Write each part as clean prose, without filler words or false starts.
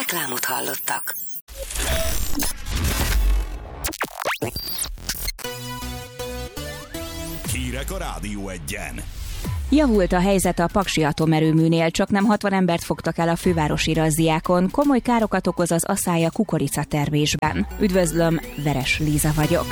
Reklámot hallottak. Hírek a Rádió Egyen. Javult a helyzet a Paksi atomerőműnél, csaknem 60 embert fogtak el a fővárosi razziákon. Komoly károkat okoz az aszály a kukoricatermésben. Üdvözlöm, Veres Líza vagyok.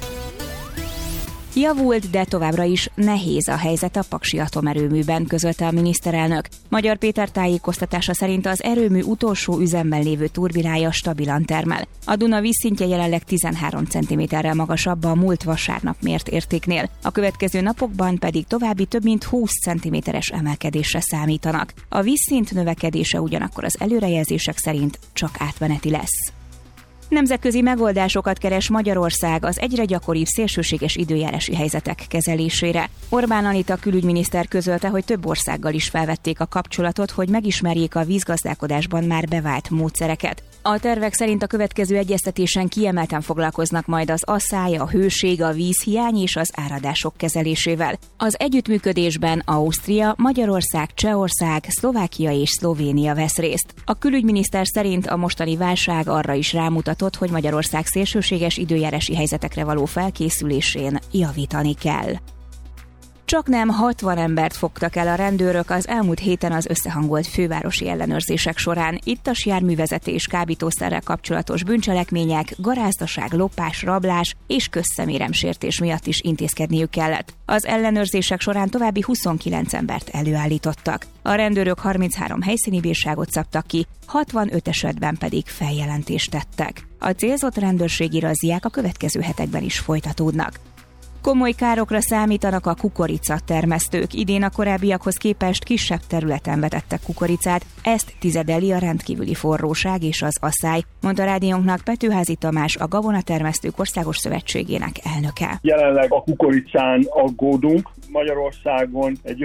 Javult, de továbbra is nehéz a helyzet a Paksi atomerőműben, közölte a miniszterelnök. Magyar Péter tájékoztatása szerint az erőmű utolsó üzemben lévő turbinája stabilan termel. A Duna vízszintje jelenleg 13 cm-rel magasabb a múlt vasárnap mért értéknél. A következő napokban pedig további több mint 20 cm-es emelkedésre számítanak. A vízszint növekedése ugyanakkor az előrejelzések szerint csak átmeneti lesz. Nemzetközi megoldásokat keres Magyarország az egyre gyakoribb szélsőséges időjárási helyzetek kezelésére. Orbán Anita külügyminiszter közölte, hogy több országgal is felvették a kapcsolatot, hogy megismerjék a vízgazdálkodásban már bevált módszereket. A tervek szerint a következő egyeztetésen kiemelten foglalkoznak majd az aszály, a hőség, a vízhiány és az áradások kezelésével. Az együttműködésben Ausztria, Magyarország, Csehország, Szlovákia és Szlovénia vesz részt. A külügyminiszter szerint a mostani válság arra is rámutatott, hogy Magyarország szélsőséges időjárási helyzetekre való felkészülésén javítani kell. Csaknem 60 embert fogtak el a rendőrök az elmúlt héten az összehangolt fővárosi ellenőrzések során. Ittas járművezetés, kábítószerrel kapcsolatos bűncselekmények, garázdaság, lopás, rablás és közszeméremsértés miatt is intézkedniük kellett. Az ellenőrzések során további 29 embert előállítottak. A rendőrök 33 helyszíni bírságot szabtak ki, 65 esetben pedig feljelentést tettek. A célzott rendőrségi razziák a következő hetekben is folytatódnak. Komoly károkra számítanak a kukoricatermesztők. Idén a korábbiakhoz képest kisebb területen vetettek kukoricát, ezt tizedeli a rendkívüli forróság és az aszály, mondta rádiónknak Petőházy Tamás, a Gabonatermesztők Országos Szövetségének elnöke. Jelenleg a kukoricán aggódunk. Magyarországon egy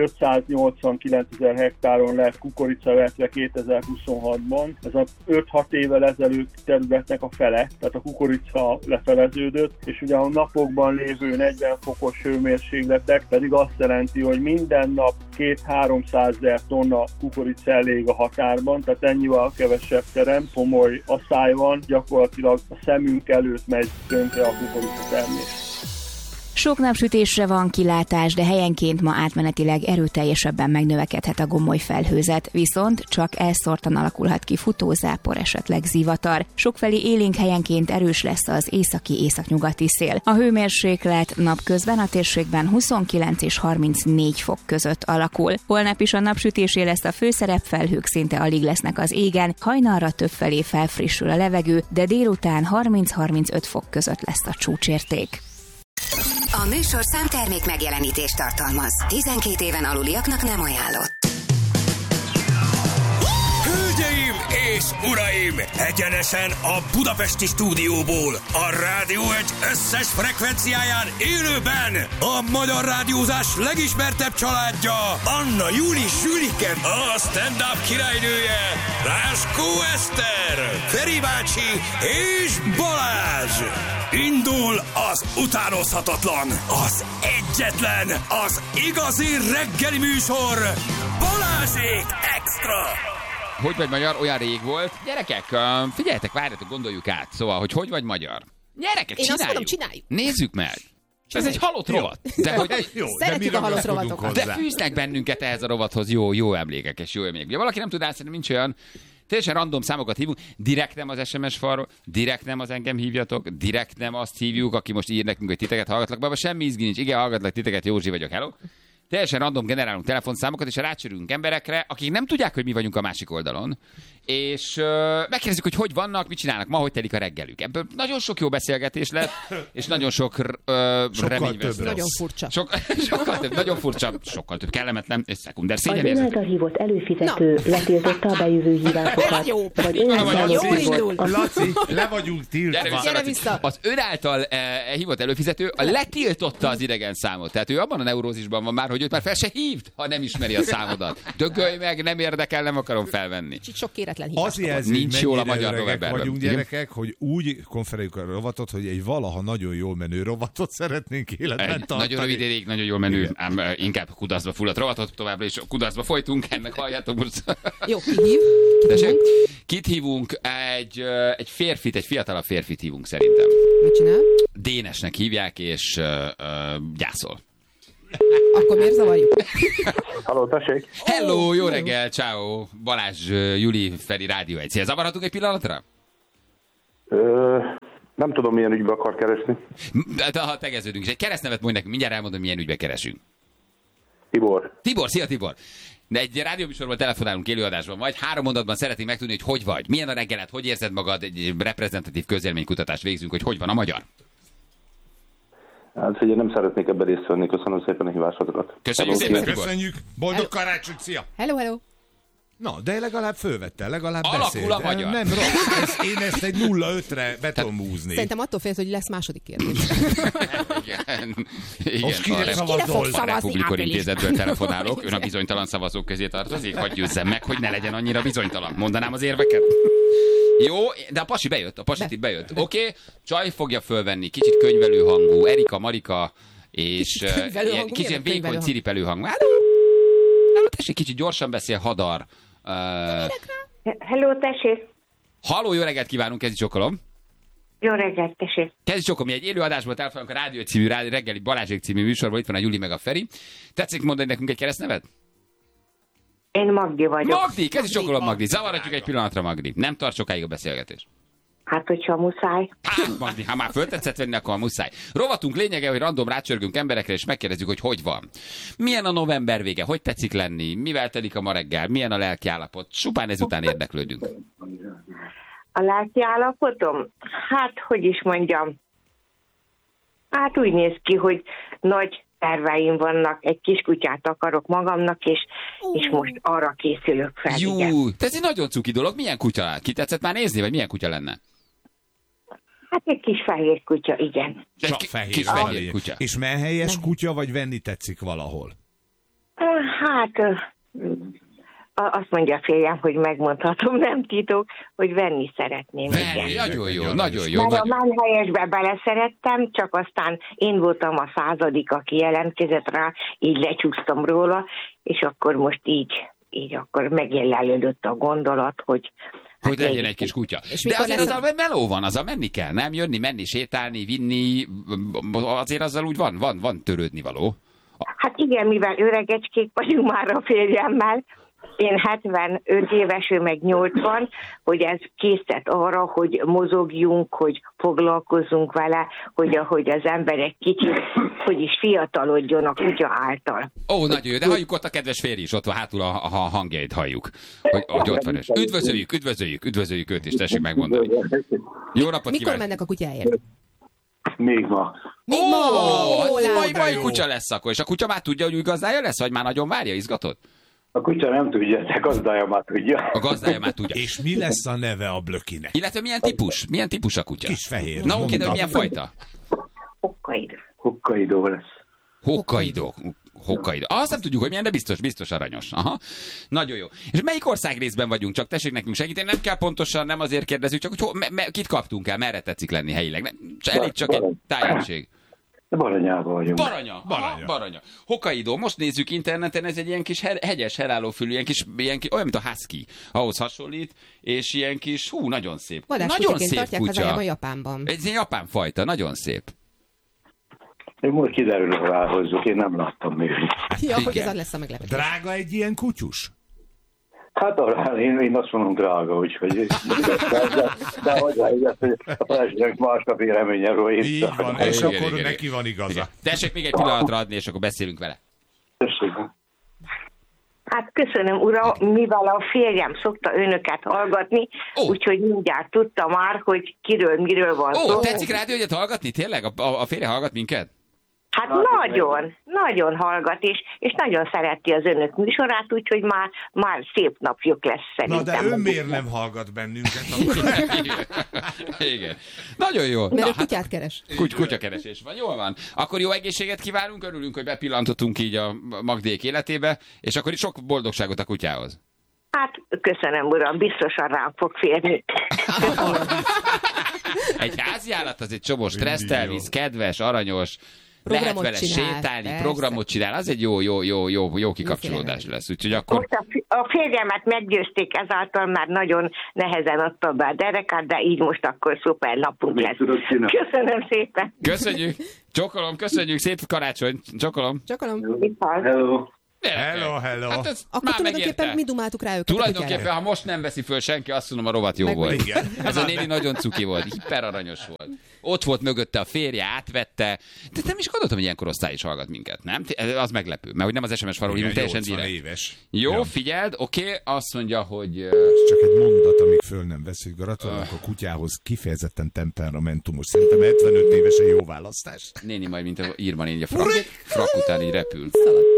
589 000 hektáron lett kukorica vetve 2026-ban. Ez a 5-6 évvel ezelőtt területnek a fele, tehát a kukorica lefeleződött, és ugye a napokban lévő 40 fokos hőmérsékletek pedig azt jelenti, hogy minden nap 200-300 000 tonna kukorica elég a határban, tehát ennyivel kevesebb terem, komoly aszály van, gyakorlatilag a szemünk előtt megy tönkre a kukorica termés. Sok napsütésre van kilátás, de helyenként ma átmenetileg erőteljesebben megnövekedhet a gomoly felhőzet, viszont csak elszórtan alakulhat ki futózápor, esetleg zivatar. Sokfelé élénk helyenként erős lesz az északi-északnyugati szél. A hőmérséklet napközben a térségben 29 és 34 fok között alakul. Holnap is a napsütésé lesz a főszerep, felhők szinte alig lesznek az égen, hajnalra többfelé felfrissül a levegő, de délután 30-35 fok között lesz a csúcsérték. A műsorszám termék megjelenítést tartalmaz. 12 éven aluliaknak nem ajánlott. Hölgyeim és uraim! Egyenesen a budapesti stúdióból, a Rádió Egy összes frekvenciáján élőben a magyar rádiózás legismertebb családja, Anna Júli Sülike, a stand-up királynője, Ráskó Eszter, Feri bácsi és Balázs. Indul az utánozhatatlan, az egyetlen, az igazi reggeli műsor, Balázsék Extra! Hogy vagy magyar, olyan rég volt. Gyerekek, figyeljetek, várjatok, gondoljuk át. Szóval, hogy vagy magyar? Gyerekek, én azt mondom, csináljuk. Nézzük meg. Ez egy halott rovat. De, hogy jó, szeretjük a halott rovatokat. De fűznek bennünket ehhez a rovathoz jó emlékek és jó emlékek. Ja, valaki nem tud átszerni, nincs olyan. Teljesen random számokat hívunk, direkt nem az SMS falról, direkt nem az engem hívjatok, direkt nem azt hívjuk, aki most ír nekünk, hogy titeket hallgatlak, bár semmi izgi nincs. Igen, hallgatlak titeket, Józsi vagyok, hello. Teljesen random generálunk telefonszámokat, és rácsörünk emberekre, akik nem tudják, hogy mi vagyunk a másik oldalon. És megkérdezzük, hogy vannak, mit csinálnak ma, hogy telik a reggelük. Ebből nagyon sok jó beszélgetés lett, és nagyon sok reményvesztés. Nagyon furcsa. Sokkal több, nagyon furcsa, sokkal több kellemetlen, és szekunder szégyen. Az által hívott előfizető letiltotta a bejövő hívásokat. Jó, vagy olyan számot hívott. Laci, le vagyunk tiltva. Gyere vissza. Az ön által hívott előfizető letiltotta az idegen számot. Tehát ő abban a neurózisban van már, hogy őt már fel se hívt, ha nem ismeri a számodat. Dögölj meg, nem érdekel, nem akarom felvenni. Sok kéretlen hívást. Nincs jól a magyar novemberben. Vagyunk gyerekek, hogy úgy konferáljuk a rovatot, hogy egy valaha nagyon jól menő rovatot szeretnénk életben tartani. Nagyon rövid ideig, nagyon jól menő, ám inkább kudarcba fulladt rovatot, továbbra is kudarcba folytunk, ennek halljátok most. Jó, ki hív? Kit hívunk? Egy férfit, egy fiatalabb férfit hívunk szerintem. Mit csinál? Dénesnek hívják, és gyászol. Akkor miért zavarjuk? Halló, tessék! Hello, jó reggel, ciao. Balázs, Juli, Feri, Rádió 1. Zavarhatunk egy pillanatra? Nem tudom, milyen ügybe akar keresni. Ha tegeződünk is. Egy keresztnevet mondj nekünk, mindjárt elmondom, milyen ügybe keresünk. Tibor. Tibor, szia Tibor! De egy rádióműsorban telefonálunk élőadásban, vagy 3 mondatban szeretnénk megtudni, hogy vagy. Milyen a reggelet, hogy érzed magad, egy reprezentatív közélménykutatást végzünk, hogy van a magyar. Hát, hogy én nem szeretnék ebben részt venni. Köszönöm szépen a hívásokat. Köszönjük szépen, Tibor! Köszönjük! Boldog karácsonyt, szia! Hello, hello! Na, de legalább fölvette, legalább Alakul a magyar. Nem rossz. Én ezt egy 0-5-re be tudom húzni. Szerintem attól félsz, hogy lesz második kérdés. Igen, a Republikon Intézetből telefonálok. Ön a bizonytalan szavazók közé tartozik? Hogy győzzem meg, hogy ne legyen annyira bizonytalan. Mondanám az érveket? Jó, de a pasi bejött, a pasit itt bejött. Oké, Csaj fogja fölvenni, kicsit könyvelő hangú, Erika, Marika, és kicsit vékony ciripelő hangú. Hát, tessék, kicsit gyorsan beszél, Hadar. Hello, tessék. Halló, jó reggelt kívánunk, Kezi Csokolom. Jó reggelt, tessék. Kezi Csokolom, mi egy élő adásból telefonálunk a Rádió című reggeli Balázsék című műsorban, itt van a Juli meg a Feri. Tetszik mondani nekünk egy keresztnevet? Én Magdi vagyok. Magdi, Kezi Csokolom Magdi. Zavaratjuk egy pillanatra, Magdi. Nem tart sokáig a beszélgetés. Hát, hogyha muszáj. Magdi, ha már föltetszett venni, akkor muszáj. Rovatunk lényege, hogy random rácsörgünk emberekre, és megkérdezzük, hogy van. Milyen a november vége, hogy tetszik lenni, mivel telik a ma reggel, milyen a lelki állapot. Csupán ezután érdeklődünk. A lelki állapotom? Hát, hogy is mondjam. Hát úgy néz ki, hogy nagy terveim vannak, egy kis kutyát akarok magamnak, és most arra készülök fel. Jú, igen. ez egy nagyon cuki dolog. Milyen kutya? Ki tetszett már nézni, vagy milyen kutya lenne? Hát egy kis fehér kutya, igen. Csak fehér kutya. És menhelyes kutya, vagy venni tetszik valahol? Hát, azt mondja a férjem, hogy megmondhatom, nem titok, hogy venni szeretném. Venni, nagyon jó, nagyon jó. Mert a menhelyesbe beleszerettem, csak aztán én voltam a 100., aki jelentkezett rá, így lecsúsztam róla, és akkor most így akkor megjelölődött a gondolat, hogy legyen egy kis kutya. De azért azzal meló van, azzal menni kell, nem? Jönni, menni, sétálni, vinni, azért azzal úgy van törődni való. Hát igen, mivel öregecskék vagyunk már a férjemmel, én 75 éves, ő meg 80, hogy ez készített arra, hogy mozogjunk, hogy foglalkozzunk vele, hogy az emberek kicsit, hogy is fiatalodjon a kutya által. Ó, nagyon jó, de halljuk ott a kedves férj is, ott van hátul a hangjait halljuk, hogy ott van. Üdvözöljük őt is, tessék megmondani. Jó napot kívánok! Mikor mennek a kutyáért? Még ma. Mai kutya lesz akkor, és a kutya már tudja, hogy új gazdája lesz, vagy már nagyon várja, izgatott? A kutya nem tudja, de a gazdája már tudja. A gazdája már tudja. És mi lesz a neve a blökinek? Illetve milyen típus? Milyen típus a kutya? Kis fehér. Na oké, de milyen fajta? Hokkaido lesz. Hokkaido. Azt nem tudjuk, hogy milyen, de biztos aranyos. Aha. Nagyon jó. És melyik ország részben vagyunk? Csak tessék nekünk segíteni. Nem kell pontosan, nem azért kérdezzük, csak hogy kit kaptunk el, merre tetszik lenni helyileg. Elég csak egy tájegység. Baranyában vagyunk. Baranya. Hokkaido, most nézzük interneten, ez egy ilyen kis hegyes, helállófülű, ilyen kis, olyan, mint a husky. Ahhoz hasonlít, és ilyen kis, nagyon szép. Nagyon szép kutya. A Japánban. Ez egy japán fajta, nagyon szép. Én most kiderül, hogy ráhozzuk, én nem láttam még. Ja, hogy ez lesz a meglepetés. Drága egy ilyen kutyus? Hát én azt mondom drága, úgyhogy... De hozzáigaz, hogy a feleségnek másnap véleményemről írta. Így van, és akkor neki van igaza. Igen. Tessék még egy pillanatra adni, és akkor beszélünk vele. Tessék. Hát köszönöm, uram, mivel a férjem szokta önöket hallgatni, úgyhogy mindjárt tudta már, hogy miről van szó. Tetszik rádió egyet hallgatni? Tényleg? A férje hallgat minket? Hát nagyon hallgat, és nagyon szereti az önök műsorát, úgyhogy már szép napjuk lesz szerintem. Na de ön miért nem hallgat bennünket? Igen. Nagyon jó. Mert ő kutyát keres. Kutyakeresés van. Jól van. Akkor jó egészséget kívánunk, örülünk, hogy bepillantottunk így a Magdék életébe, és akkor is sok boldogságot a kutyához. Hát köszönöm, uram, biztosan rám fog férni. Egy háziállat az egy csomó stresszt elvisz, kedves, aranyos. lehet Programot vele csinál, sétálni, persze. programot csinál, az egy jó kikapcsolódás lesz. Úgyhogy akkor... Most a férjemet meggyőzték, ezáltal már nagyon nehezen adta be a derekát, de így most akkor szuper napunk lesz. Köszönöm szépen. Köszönjük! Csokolom, köszönjük, szép karácsony! Csokolom! Hello. Hello. Hát ez Akkor már tulajdonképpen megérte. mi dumáltuk rá őket. Tulajdonképpen, ha most nem veszi föl senki, azt mondom, a rovat jó volt. Igen. Ez a néni nagyon cuki volt, hiperaranyos volt. Ott volt mögötte a férje, átvette. De nem is gondoltam, hogy ilyen korosztály is hallgat minket, nem? Az meglepő, mert hogy nem az SMS farról hívunk, teljesen 80 direkt. éves. Jó, Ja. figyeld, oké, azt mondja, hogy... Csak egy mondat, amíg föl nem veszik. Gratulálok a kutyához, kifejezetten temperamentumos. Szerintem 75 évesen jó választás. Néni majd, mint a írma néni, a frak után így repül.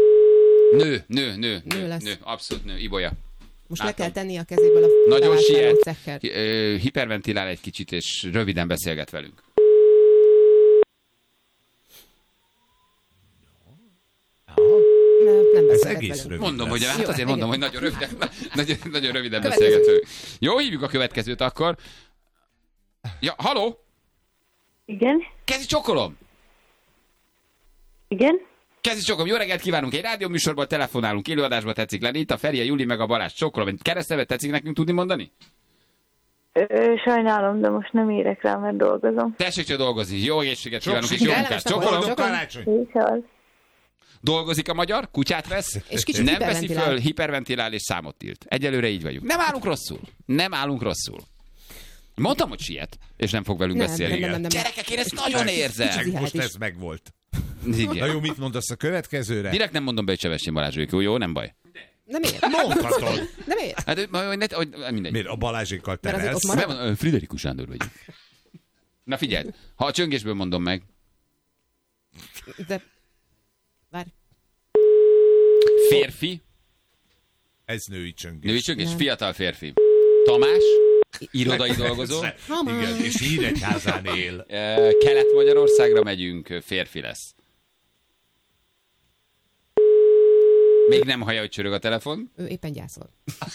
Nő, lesz. abszolút nő, Ibolya. Most Látom. le kell tenni a kezéből a Nagyon leváltáló siet, cekker. hiperventilál egy kicsit, és röviden beszélget velünk. Nem Ez beszélget egész velünk. rövid. Mondom, hogy lesz. hát Jó, azért igen. mondom, hogy nagyon röviden Következő. beszélgetünk. Jó, hívjuk a következőt akkor. Ja, haló? Igen? Kezi csokolom! Igen? Kezi csokolom, jó reggelt kívánunk! Egy rádióműsorból telefonálunk, élőadásban tetszik lenni. Itt a Feri, a Juli meg a Balázs. Csokolom, keresztnevet tetszik nekünk tudni mondani? Sajnálom, de most nem érek rá, mert dolgozom. Tessék csak dolgozni. Jó egészséget kívánunk, és sikert. jó munkát. Boldog Csokolom! Boldog karácsony! És az. Dolgozik a magyar, kutyát vesz, És kicsit nem veszi hiperventilál. föl, hiperventilál és számot tilt. Egyelőre így vagyunk. Nem állunk rosszul. Mondtam, hogy siet, és nem fog velünk beszélni. nem. Gyerekek, én ezt nagyon érzem. Most ez megvolt. Igen. Na jó, mit mondasz a következőre? Direkt nem mondom be, hogy Sevestjén Balázsék. Jó, nem baj. Nem ér. Mondhatod. Nem ér. Hát, mindegy. Miért a Balázsékkal Mert azért ott terelsz? marad- Friderikus Sándor vagyok. Na figyelj, ha a csöngésből mondom meg. De... Várj. Férfi, Ez női csöngés. női csöngés, Nem. fiatal férfi. Tamás, irodai dolgozó. Igen, és Híregyházán él. Kelet-Magyarországra megyünk, férfi lesz. Még nem hallja, hogy csörög a telefon. Ő éppen gyászol.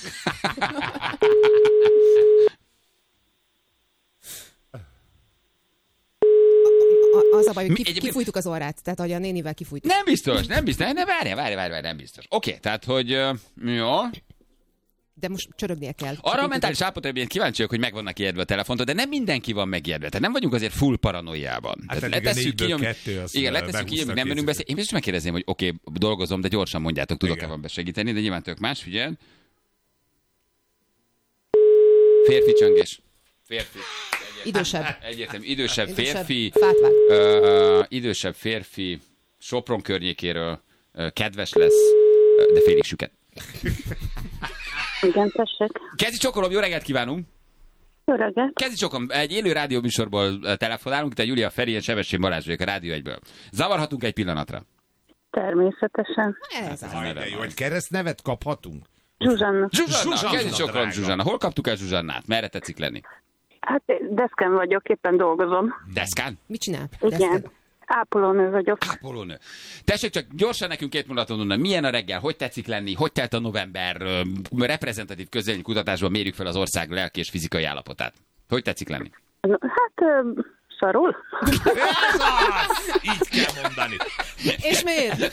Az a baj, hogy Egyébként- kifújtuk az orrát, tehát hogy a nénivel kifújtuk. Nem biztos, ne, várj, nem biztos. Oké, tehát, hogy jó. De most csörögnie kell. Arra a mentális állapotra, én kíváncsi vagyok, hogy meg vannak ijedve a telefontól, de nem mindenki van megijedve. Tehát nem vagyunk azért full paranoiában. Hát Tehát eddig a négyből kettő, azt igen, letesszük ki, behúztak nem menünk beszélni. Én biztos megkérdezném, hogy oké, dolgozom, de gyorsan mondjátok, tudok-e Igen. van besegíteni, de nyilván tök más, figyelj. Férfi csöngés. Férfi. Idősebb. Egyértelmű. Idősebb férfi. Fát vág. Idősebb férfi. Sopron környékéről. Kedves lesz, de félig süket. Igen, tessék. Kezi csokolom, jó reggelt kívánunk! Jó reggelt. Kezi csokolom, egy élő rádióműsorból telefonálunk, itt a Júlia Feri, és Sevestjén Balázs vagyok a Rádió 1-ből. Zavarhatunk egy pillanatra? Természetesen. Ez az. Aj, de jó, hogy keresztnevet kaphatunk? Zsuzsanna. Zsuzsanna, Kezi csokolom, drága. Zsuzsanna. Hol kaptuk el Zsuzsannát? Merre tetszik lenni? Hát deszken vagyok, éppen dolgozom. Deszkán? Mit csinál? Igen. Ápolónő vagyok. Ápolónő. Tessék csak gyorsan nekünk 2 mondaton mondani, milyen a reggel, hogy tetszik lenni, hogy telt a november, reprezentatív közvéleménykutatásban mérjük fel az ország lelki és fizikai állapotát. Hogy tetszik lenni? Hát, szarul. Ez az! Így kell mondani. És miért?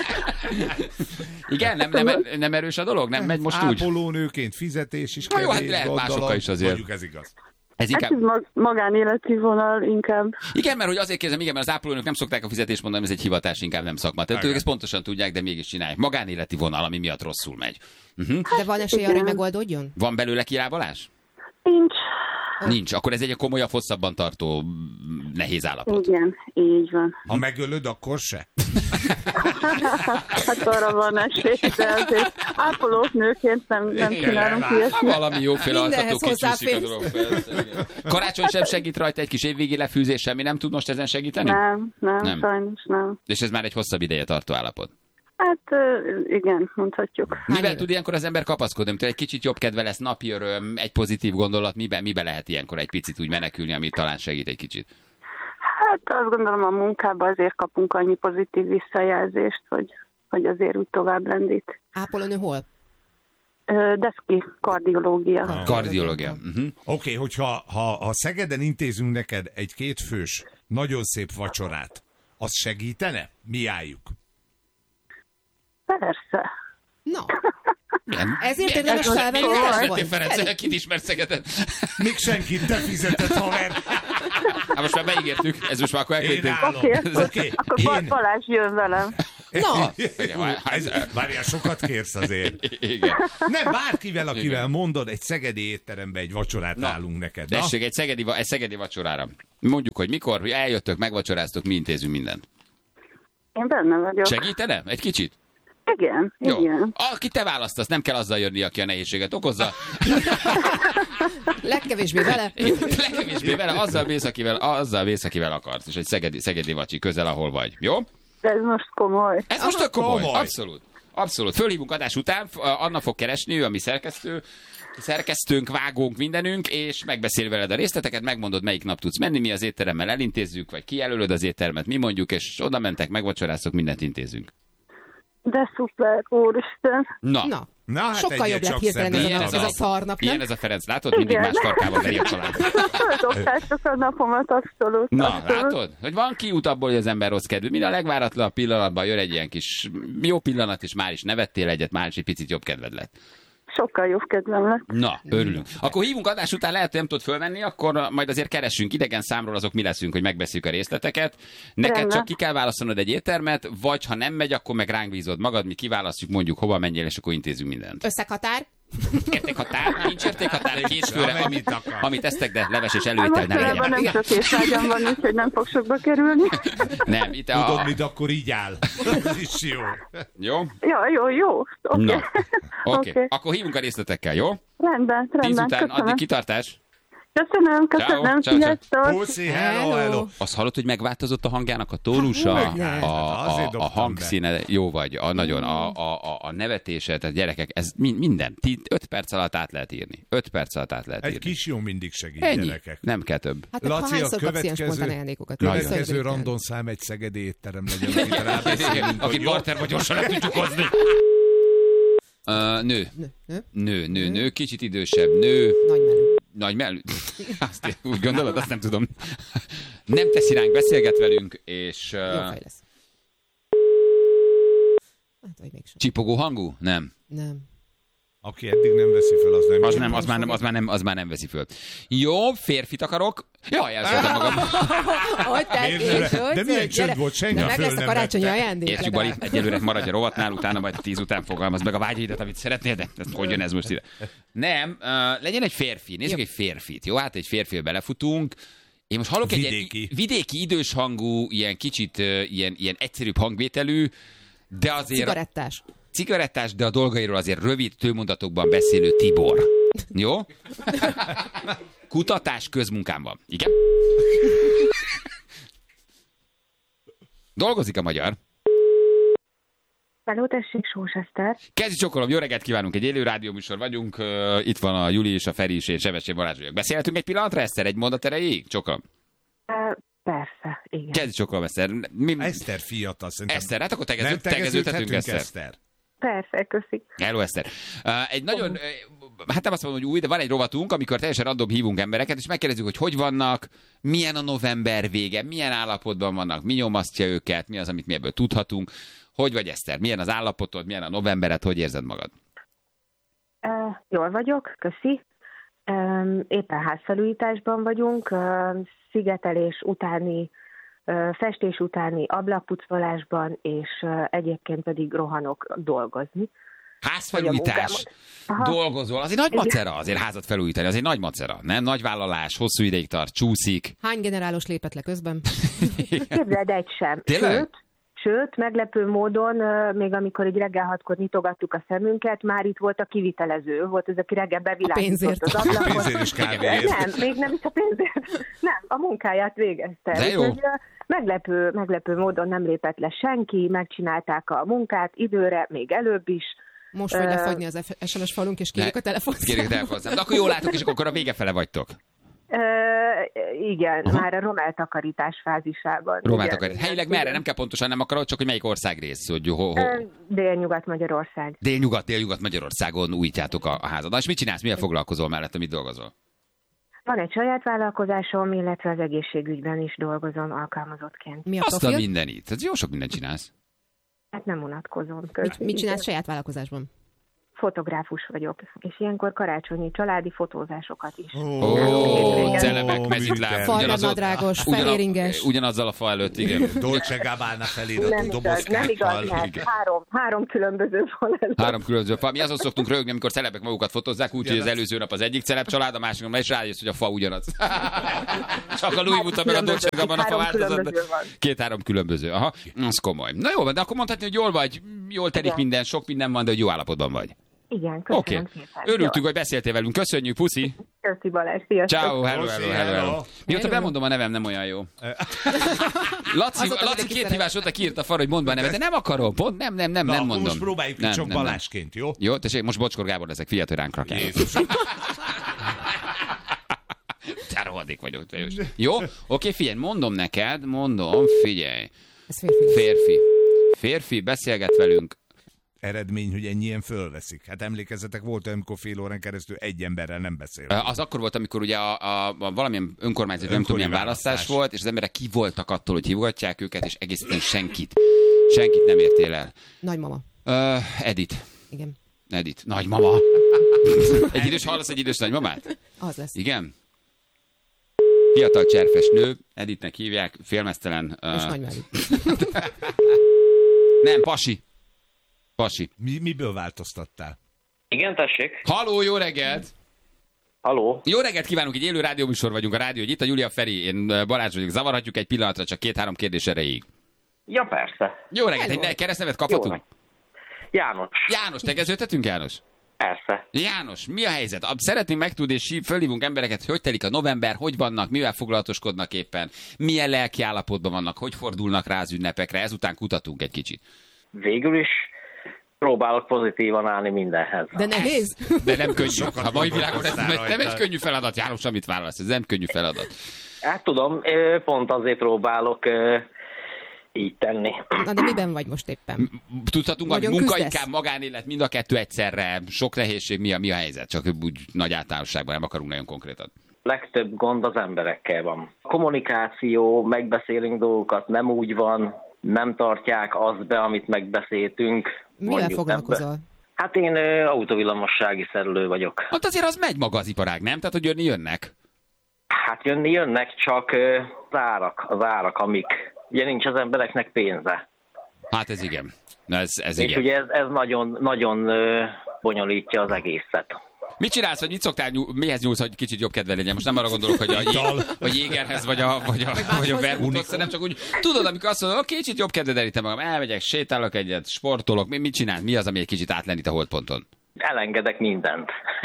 Igen, nem erős a dolog? Nem megy most úgy? Ápolónőként fizetés is Na jó, hát kevés, lehet gondolom. másokkal is azért. Mondjuk ez igaz. Ez Hát inkább... ez magánéleti vonal inkább. Igen, mert hogy azért kérdezem, igen, mert az ápolónők nem szokták a fizetést mondani, ez egy hivatás, inkább nem szakma. Tehát ők Igen. ezt pontosan tudják, de mégis csinálják. Magánéleti vonal, ami miatt rosszul megy. De van esély arra, hogy megoldódjon? Van belőle kilábalás? Nincs. Nincs. Akkor ez egy komolyabb, hosszabban tartó, nehéz állapot. Igen, így van. Ha megölöd, akkor se. Hát arra van esély, de azért ápolónőként nem csinálunk nem, ilyesmit. Valami jóféle Mindenhez altató kicsúszik a hozzáférsz. dolog. Persze, igen. Karácsony sem segít rajta, egy kis évvégi lefűzés, semmi nem tud most ezen segíteni? Nem, sajnos nem. És ez már egy hosszabb ideje tartó állapot. Hát igen, mondhatjuk. Miben tud ilyenkor az ember kapaszkodni? Egy kicsit jobb kedve lesz, napi öröm, egy pozitív gondolat, miben lehet ilyenkor egy picit úgy menekülni, ami talán segít egy kicsit? Hát azt gondolom, a munkában azért kapunk annyi pozitív visszajelzést, hogy azért úgy tovább lendít. Ápolónő hol? Deszki, kardiológia. Kardiológia. Oké, hogyha ha Szegeden intézünk neked egy 2 fős, nagyon szép vacsorát, az segítene? Mi álljuk? Persze. Na. Ezért érdemes felvenni a telefont. Ferenc, kit ismert Szegeden? Még senkit te fizetett, haver. Hát most már beígértük, ez most már akkor elküldtünk. Oké. Akkor Balázs jön velem. Na. Várjál, sokat kérsz azért. Igen. Nem, bárkivel, akivel mondod, egy szegedi étterembe egy vacsorát állunk neked. Tessék, egy szegedi vacsorára. Mondjuk, hogy mikor eljöttök, megvacsoráztok, mi intézünk mindent. Én benne vagyok. Segítene? Egy kicsit? Igen, jó. Igen. Aki te választasz, nem kell azzal jönni, aki a nehézséget okozza. Legkevésbé vele. Legkevésbé vele, azzal vész, akivel akarsz. És egy szegedi vacsi közel, ahol vagy. Jó? De ez most komoly. Ez most tök komoly. Abszolút. Fölhívunk adás után, Anna fog keresni, ő a mi szerkesztőnk, vágónk, mindenünk, és megbeszél veled a részleteket, megmondod, melyik nap tudsz menni, mi az étteremmel elintézzük, vagy kijelölöd az éttermet, mi mondjuk, és oda mentek, megvacsoráztok, mindent intézünk. De szuper, úristen. Na, hát sokkal jobb lett hirtelen ez a szarnap, nem? Ilyen ez a Ferenc, látod? Mindig más farkában veri a család. Földobtátok a napomat, abszolút. Na, látod? Hogy van kiút abból, hogy az ember rossz kedvű. Mind a legváratlanabb pillanatban jön egy ilyen kis jó pillanat, és már is nevettél egyet, már is egy picit jobb kedved lett. Sokkal jobb kedvem lett. Na, örülünk. Akkor hívunk adás után, lehet, hogy nem tudod fölvenni, akkor majd azért keressünk idegen számról, azok mi leszünk, hogy megbeszéljük a részleteket. Neked Rendben. csak ki kell választanod egy éttermet, vagy ha nem megy, akkor meg ránk bízod magad, mi kiválasztjuk, mondjuk hova menjél, és akkor intézünk mindent. Összeghatár? Értékhatár? Nincs értékhatár, két főre, amit esztek, de leves és előétel ne legyen. Nem sok étvágyam van, úgyhogy nem fog sokba kerülni. Nem, itt Tudod, mit akkor így áll. Ez is jó. Jó? Jó. Oké. Akkor hívunk a részletekkel, jó? Rendben. 10 után, Köszönöm. addig kitartás. Köszönöm. Ciao. Sziasztok. Puszi, hello. Azt hallod, hogy megváltozott a hangjának a tónusa, a hangszíne, jó vagy, nagyon, a nevetése, tehát gyerekek, ez minden, 5 perc alatt át lehet írni. 5 perc alatt át lehet írni. Egy kis jó mindig segít, ennyi, gyerekek. Nem kell több. Hát Laci, a következő random random szám egy szegedi étterem legyen, akit rábeszélünk. Akit barterba gyorsan le tudjuk hozni. Nő, kicsit idősebb, nő. Nagy mellű. Azt úgy gondolod, azt nem tudom. Nem teszi ránk, beszélget velünk, és... Jó fej lesz. Hát, vagy mégsem. Csipogó hangú? Nem. Aki eddig nem veszi föl, az nem. Az már nem veszi föl. Jó, férfit akarok. Jaj, elszóltam magam. De milyen csönd volt, senki meg lesz a karácsonyi ajándék. Értjük, Bali, egyelőre maradj a rovatnál, utána majd 10 után fogalmaz meg a vágyaidat, amit szeretnél, de hogy jön ez most ide? Nem, legyen egy férfi, nézzük egy férfit, jó? Hát egy férfivel belefutunk. Én most hallok egy vidéki idős hangú, ilyen kicsit ilyen egyszerűbb hangvételű, de azért... Cigarettás, de a dolgairól azért rövid tőmondatokban beszélő Tibor. Jó? Kutatás közmunkán van. Igen? Dolgozik a magyar. Hello, tessék, Sós Eszter. Kezdj csokolom, jó reggelt kívánunk, egy élő rádióműsor vagyunk. Itt van a Juli és a Feri és én, Sebestyén Balázs vagyok. Beszélhetünk egy pillanatra, Eszter, egy mondat erejéig? Csokolom. Persze, igen. Kezdj csokolom, Eszter. Eszter fiatal, szerintem. Eszter, hát akkor tegeződhetünk, Eszter. Persze, köszi. Hello, Eszter. Egy nagyon, hát nem azt mondom, hogy új, de van egy rovatunk, amikor teljesen random hívunk embereket, és megkérdezzük, hogy vannak, milyen a november vége, milyen állapotban vannak, mi nyomasztja őket, mi az, amit mi ebből tudhatunk. Hogy vagy, Eszter? Milyen az állapotod, milyen a novembered, hogy érzed magad? Jól vagyok, köszi. Éppen házfelújításban vagyunk, szigetelés utáni, festés utáni ablakpucolásban, és egyébként pedig rohanok dolgozni. Házfelújítás, dolgozol, azért nagy macera azért házat felújítani, azért nagy macera, nem? Nagy vállalás, hosszú ideig tart, csúszik. Hány generálos lépett le közben? Képzeld, egy sem. Tényleg? Sőt, meglepő módon, még amikor így reggel 6-kor nyitogattuk a szemünket, már itt volt a kivitelező, volt ez, aki reggel bevilágított az ablakot. A pénzért is kávéért. Nem, még nem is a pénzért. Nem, a munkáját végezte. De jó. Meglepő módon nem lépett le senki, megcsinálták a munkát időre, még előbb is. Most vagy lefagyni az SMS falunk, és kérjük a telefonszámot. De akkor jól látok, és akkor a vége fele vagytok. Igen, már a rommeltakarítás fázisában. Rommeltakarítás. Helyileg merre? Nem kell pontosan, nem akarod, csak hogy melyik országrész? Hogy Délnyugat-Magyarország. Délnyugat-Magyarországon újítjátok a házat. És mit csinálsz? Milyen foglalkozol mellett, amit dolgozol? Van egy saját vállalkozásom, illetve az egészségügyben is dolgozom alkalmazottként. Mi a Azt profil? a mindenit. Ez jó sok mindent csinálsz. Hát nem unatkozom. Mit csinálsz saját vállalkozásban? Fotográfus vagyok, és ilyenkor karácsonyi családi fotózásokat is. Celebek, mezitláb. Farradnadrágos, fehéringes. Ugyanazzal a fa előtt, igen. Dolce Gabbana feliratú dobozkákkal. Nem igaz, mert három különböző fal előtt. 3 különböző fa. Mi azon szoktunk röhögni, amikor celebek magukat fotózzák, úgyhogy az előző nap az egyik celeb család, a másik nap, és rájössz, hogy a fa ugyanaz. Csak a Louis Vuitton meg a Dolce Gabbana fa változatban. 2-3 különböző. Aha, az komoly. Na jó, de akkor mondhatni, hogy jól vagy, jól telik minden, sok minden van, de hogy jó állapotban vagy. Igen, köszönöm szépen. Örültünk, hogy beszéltél velünk. Köszönjük, puszi. Köszi Balázs, sziasztok. Ciao, hello. Mióta bemondom a nevem, nem olyan jó. Laci 2 hívás óta kiírt a fal, hogy mondd be a nevet, de nem akarom, pont nem mondom. Most próbáljuk ki csak Balázsként, jó? Jó, tessék, most Bocskor Gábor leszek, figyelj, hogy ránk rakják. Te rohadék vagyok, te jós. Jó? Oké, figyelj, figyelj. Ez férfi. Férfi, beszélget velünk. Eredmény, hogy ennyien fölveszik. Hát emlékezzetek, volt, amikor fél órán keresztül egy emberrel nem beszél. Az akkor volt, amikor ugye a valamilyen önkormányzat, nem tudom, milyen választás volt, és az emberek ki voltak attól, hogy hívogatják őket, és egészen senkit nem értél el. Nagymama. Edith. Igen. Edith. Nagymama. Hallasz egy idős nagymamát? Az lesz. Igen? Fiatal cserfes nő, Edithnek hívják, félmeztelen. És nagymelű. Nem, pasi. Miből változtattál? Igen, tessék. Halló, jó reggelt! Halló. Jó reggelt kívánunk, egy élő rádióműsor vagyunk a rádió, hogy itt a Júlia Feri, én Balázs vagyok, zavarhatjuk egy pillanatra, csak 2-3 kérdés erejéig. Ja, persze. Jó reggelt, egy keresztnevet kaphatunk? János. János, tegeződhetünk, János? Persze. János, mi a helyzet? Szeretnénk megtudni, és fölhívunk embereket, hogy telik a november, hogy vannak, mivel foglalatoskodnak éppen, milyen lelki állapotban vannak, hogy fordulnak rá az ünnepekre, ezután kutatunk egy kicsit. Végül is próbálok pozitívan állni mindenhez. De nehéz? De nem könnyű. A mai világon ez nem egy könnyű feladat, János, amit válasz, ez nem könnyű feladat. Hát tudom, pont azért próbálok így tenni. Na de miben vagy most éppen? Tudhatunk, hogy munka, inkább magánélet, mind a kettő egyszerre, sok nehézség, mi a helyzet? Csak úgy nagy általánosságban nem akarunk nagyon konkrétan. Legtöbb gond az emberekkel van. Kommunikáció, megbeszélünk dolgokat, nem úgy van, nem tartják azt be, amit megbeszéltünk. Mivel foglalkozol? Hát én autovillamossági szerelő vagyok. Hát azért az megy maga az iparág, nem? Tehát, hogy jönnek? Hát jönnek, csak az árak, amik... Ugye nincs az embereknek pénze. Hát ez igen. Ez és igen. ugye ez nagyon, nagyon bonyolítja az egészet. Mit csinálsz, vagy mit szoktál, mihez nyúlsz, hogy kicsit jobb kedve legyen? Most nem arra gondolok, hogy a Jégerhez, vagy a Vermuthoz, hanem csak úgy, tudod, amikor azt mondod, kicsit jobb kedved elítem magam, elmegyek, sétálok egyet, sportolok, mit csinálsz? Mi az, ami egy kicsit átlendít a holdponton? Elengedek mindent.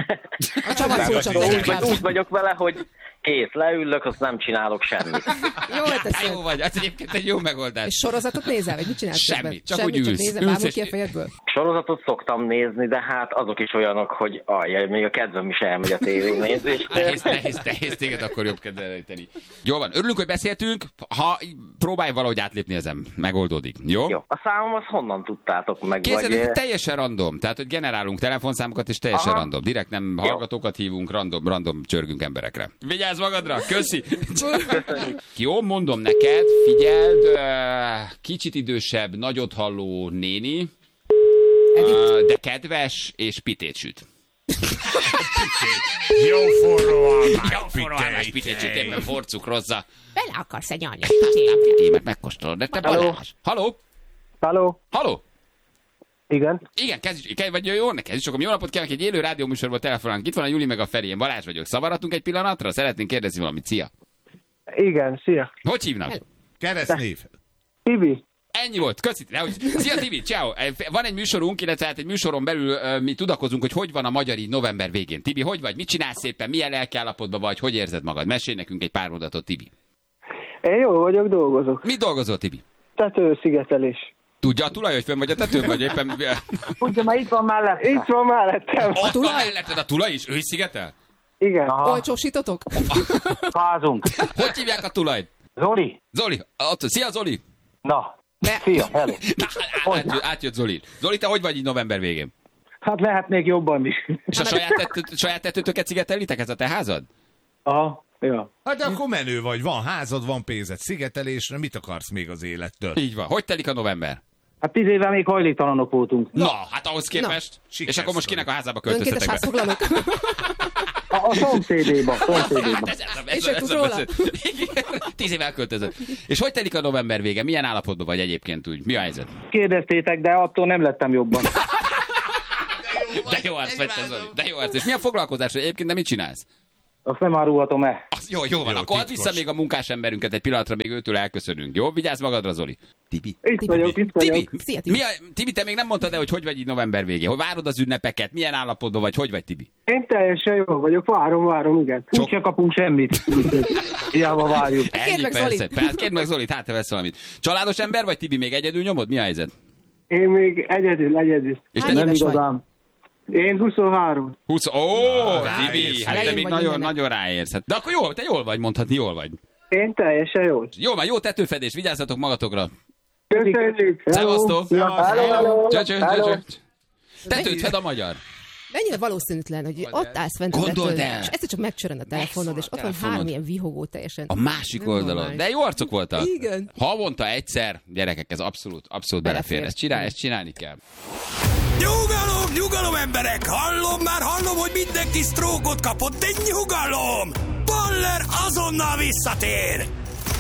Úgy vagyok vele, hogy kész, leülök, azt nem csinálok semmit. Jó vagy, ez egyébként egy jó megoldás. És sorozatot nézel, vagy mit csinálsz? Semmi, csak úgy ülsz. Ki a fejedből? Sorozatot szoktam nézni, de hát azok is olyanok, hogy még a kedvem is elmegy a tévénézést. Nehéz téged akkor jobb kedve elejteni. Jó van, örülünk, hogy beszéltünk, ha próbálj valahogy átlépni ezen, megoldódik. Jó? A számom az honnan tudtátok meg? Kézzel, teljesen random, tehát hogy generálunk telefonszámokat, és teljesen random. Direkt nem hallgatókat hívunk, random csörgünk emberekre. Vigyázz magadra, köszi! Jó, mondom neked, figyeld, kicsit idősebb, nagyot halló néni, de kedves, és pitét süt. Jó forróan, pitét süt, éppen forcukrozza. Bele akarsz egy anyag Témet megkóstolod, de te Balázs. Halló? Igen. Igen, vagy jó, kezdjük, akkor jó napot kívánok, egy élő rádióműsorból telefonálunk. Itt van a Juli meg a Feri, én Balázs vagyok. Szavaradtunk egy pillanatra? Szeretnénk kérdezni valamit. Szia! Igen, szia! Hogy hívnak? Keresztnév. Tibi. Ennyi volt, köszi. Szia Tibi, ciao. Van egy műsorunk, illetve hát egy műsoron belül mi tudakozunk, hogy van a magyar így november végén. Tibi, hogy vagy? Mit csinálsz szépen? Milyen lelkiállapotban vagy? Hogy érzed magad? Mesélj nekünk egy pár mondatot, Tibi. Én jól vagyok, dolgozok. Mit dolgozol, Tibi? Tetőszigetelés. Tudja a tulaj, hogy fönn vagy a tetőn, vagy éppen... Ugye már itt van mellettem. Itt van mellettem. Ott van melletted a tulaj is? Ő is szigetel? Igen. Olcsósítotok? Fázunk. Hogy hívják a tulajt? Zoli. Zoli. Szia, Zoli. Na. Szia, hello. Átjött Zoli. Zoli, te hogy vagy így november végén? Hát lehet még jobban is. És a saját tetőtöket szigetelitek? Ez a te házad? Aha, ja. Hát de akkor menő vagy, van házad, van pénzed szigetelésre, mit akarsz még az élettől? Így van. Hogy telik a november? Hát 10 éve még hajléktalanok voltunk. Na, hát ahhoz képest. És akkor most kinek a házába költöztetek be? Házfoglalók. A szomszédéba. És akkor róla. 10 éve elköltözött. És hogy telik a november vége? Milyen állapotban vagy egyébként úgy? Mi a helyzet? Kérdeztétek, de attól nem lettem jobban. De jó arc vagy te, Zoli. De jó arc. És mi a foglalkozás? Egyébként de mit csinálsz? Azt nem árulhatom el. Jó van. Akkor add vissza még a munkás emberünket egy pillanatra, még őtől elköszönünk. Jó? Vigyázz magadra, Zoli. Tibi. Itt vagyok. Szia, Tibi. Tibi, te még nem mondtad el, hogy vagy így november végén? Hogy várod az ünnepeket? Milyen állapotban vagy? Hogy vagy, Tibi? Én teljesen jól vagyok. Várom, igen. Úgy se kapunk semmit. Hiába várjuk. Ennyi, persze. Kérd meg Zolit, hát te vesz valamit. Családos ember vagy, Tibi? Még egyedül nyomod? Mi a helyzet? Én még egyedül. És Hány te Nem éves vagy? igazán. Én 23. 20. Tibi, hát te még nagyon ráérsz. De akkor jó, te jól vagy, mondhatni jól vagy. Én teljesen jól. Jó van, jó tetőfedés, vigyázzatok magatokra. Köszönjük. Szevasztok! Hello. Tetőt fed a magyar. Mennyire valószínűtlen, hogy ott állsz fent a Gondold tetőn, el. és egyszer csak megcsörren a telefonod, és ott van három ilyen vihogó teljesen. A másik Nem oldalon. normális. De jó arcok voltak. Igen. Havonta egyszer, gyerekek, ez abszolút belefér. Ezt csinálni kell. Nyugalom, emberek! Hallom, hogy mindenki sztrókot kapott, de nyugalom! Baller azonnal visszatér!